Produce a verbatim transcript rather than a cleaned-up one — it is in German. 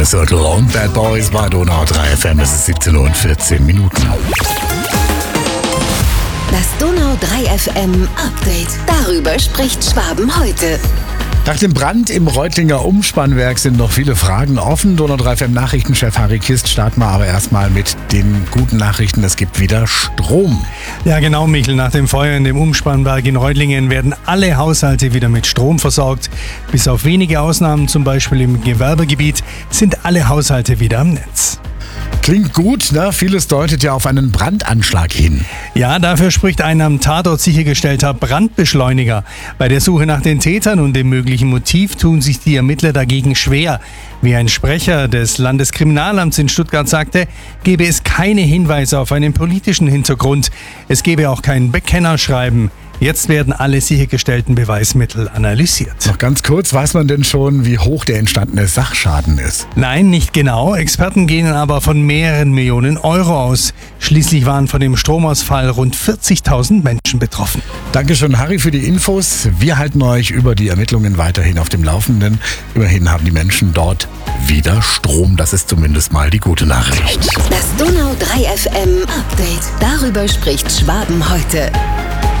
Inner Circle und Bad Boys bei Donau drei F M. Es ist siebzehn Uhr und vierzehn Minuten. Das Donau drei F M Update. Darüber spricht Schwaben heute. Nach dem Brand im Reutlinger Umspannwerk sind noch viele Fragen offen. Donau drei F M Nachrichtenchef Harry Kist, starten wir aber erstmal mit den guten Nachrichten. Es gibt wieder Strom. Ja genau, Michel. Nach dem Feuer in dem Umspannwerk in Reutlingen werden alle Haushalte wieder mit Strom versorgt. Bis auf wenige Ausnahmen, zum Beispiel im Gewerbegebiet, sind alle Haushalte wieder am Netz. Klingt gut, ne? Vieles deutet ja auf einen Brandanschlag hin. Ja, dafür spricht ein am Tatort sichergestellter Brandbeschleuniger. Bei der Suche nach den Tätern und dem möglichen Motiv tun sich die Ermittler dagegen schwer. Wie ein Sprecher des Landeskriminalamts in Stuttgart sagte, gebe es keine Hinweise auf einen politischen Hintergrund. Es gebe auch kein Bekennerschreiben. Jetzt werden alle sichergestellten Beweismittel analysiert. Noch ganz kurz, weiß man denn schon, wie hoch der entstandene Sachschaden ist? Nein, nicht genau. Experten gehen aber von mehreren Millionen Euro aus. Schließlich waren von dem Stromausfall rund vierzigtausend Menschen betroffen. Dankeschön, Harry, für die Infos. Wir halten euch über die Ermittlungen weiterhin auf dem Laufenden. Immerhin haben die Menschen dort wieder Strom. Das ist zumindest mal die gute Nachricht. Das Donau drei F M Update. Darüber spricht Schwaben heute.